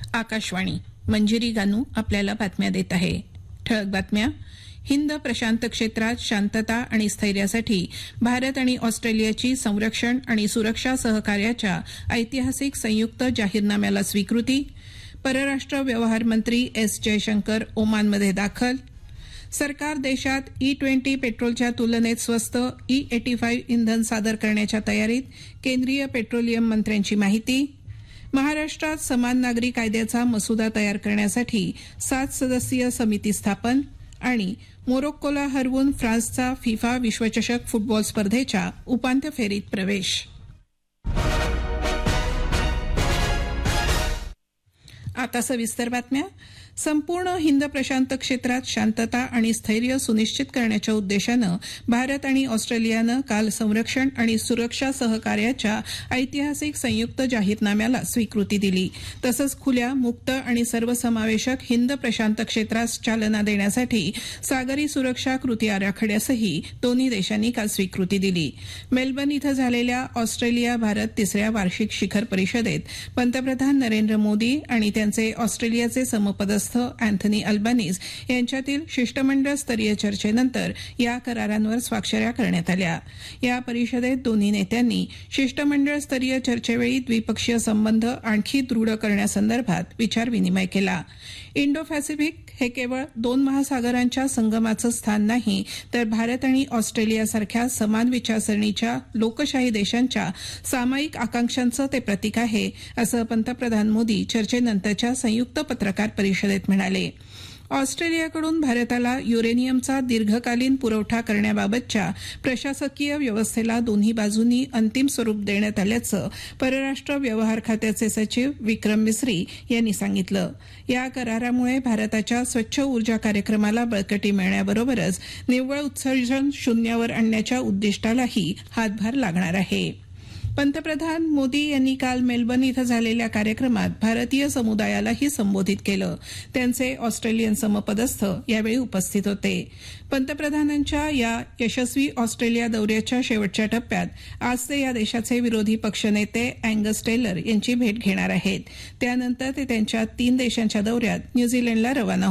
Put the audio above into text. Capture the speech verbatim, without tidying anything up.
आकाशवाणी. मंजिरी गानू आपल्याला बातम्या देत आहे. ठळक बातम्या. हिंद प्रशांत क्षेत्रात शांतता आणि स्थैर्यासाठी भारत आणि ऑस्ट्रेलियाची संरक्षण आणि सुरक्षा सहकार्याच्या ऐतिहासिक संयुक्त जाहीरनाम्याला स्वीकृती. परराष्ट्र व्यवहार मंत्री एस जयशंकर ओमानमध्ये दाखल. सरकार देशात ई ट्वेंटी पेट्रोलच्या तुलनेत स्वस्त ई एटी फाईव्ह इंधन सादर करण्याच्या तयारीत. केंद्रीय पेट्रोलियम मंत्र्यांची माहिती. महाराष्ट्रात समान नागरी कायद्याचा मसुदा तयार करण्यासाठी सात सदस्यीय समिती स्थापन. आणि मोरोक्कोला हरवून फ्रान्सचा फिफा विश्वचषक फुटबॉल स्पर्धेच्या उपांत्य फेरीत प्रवेश. आता सविस्तर बातम्या. संपूर्ण हिंद प्रशांत क्षेत्रात शांतता आणि स्थैर्य सुनिश्चित करण्याच्या उद्देशानं भारत आणि ऑस्ट्रेलियानं काल संरक्षण आणि सुरक्षा सहकार्याच्या ऐतिहासिक संयुक्त जाहीरनाम्याला स्वीकृती दिली. तसंच खुल्या, मुक्त आणि सर्वसमावेशक हिंद प्रशांत क्षेत्रास चालना देण्यासाठी सागरी सुरक्षा कृती आराखड्यासही दोन्ही देशांनी काल स्वीकृती दिली. मेलबर्न इथं झालेल्या ऑस्ट्रेलिया भारत तिसऱ्या वार्षिक शिखर परिषदेत पंतप्रधान नरेंद्र मोदी आणि त्यांचे ऑस्ट्रेलियाचे समपदस्थ अँथनी अल्बानीज यांच्यातील शिष्टमंडळ स्तरीय चर्चेनंतर या करारांवर स्वाक्षऱ्या करण्यात आल्या. या परिषदेत दोन्ही नेत्यांनी शिष्टमंडळ स्तरीय चर्चेवेळी द्विपक्षीय संबंध आणखी दृढ करण्यासंदर्भात विचारविनिमय केला. इंडो पॅसिफिक हे केवळ दोन महासागरांच्या संगमाचं स्थान नाही, तर भारत आणि ऑस्ट्रेलियासारख्या समान विचारसरणीच्या लोकशाही देशांच्या सामायिक आकांक्षांचं ते प्रतीक आहे, असं पंतप्रधान मोदी चर्चेनंतरच्या संयुक्त पत्रकार परिषदेत म्हणाले. ऑस्ट्रेलियाकडून भारताला युरेनियमचा दीर्घकालीन पुरवठा करण्याबाबतच्या प्रशासकीय व्यवस्थेला दोन्ही बाजूंनी अंतिम स्वरूप देण्यात आल्याचं परराष्ट्र व्यवहार खात्याचे सचिव विक्रम मिस्री यांनी सांगितलं. या करारामुळे भारताच्या स्वच्छ ऊर्जा कार्यक्रमाला बळकटी मिळण्याबरोबरच निव्वळ उत्सर्जन शून्यावर आणण्याच्या उद्दिष्टालाही हातभार लागणार आहे. पंतप्रधान मोदी यांनी काल मेलबर्न इथं झालेल्या कार्यक्रमात भारतीय समुदायालाही संबोधित केलं. त्यांचे ऑस्ट्रेलियन समपदस्थ यावेळी उपस्थित होते. पंतप्रधानांच्या या यशस्वी ऑस्ट्रेलिया दौऱ्याच्या शेवटच्या टप्प्यात आज ते या देशाचे विरोधी पक्षनेते अँगस टेलर यांची भेट घेणार आहेत. त्यानंतर ते त्यांच्या तीन देशांच्या दौऱ्यात न्यूझीलंडला रवाना